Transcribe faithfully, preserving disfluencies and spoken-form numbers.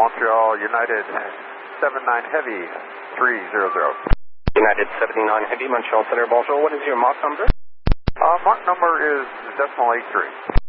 Montreal, United seventy-nine Heavy, three zero zero. United seventy-nine Heavy, Montreal Center, bonjour. What is your Mach number? Uh, Mach number is decimal eight three.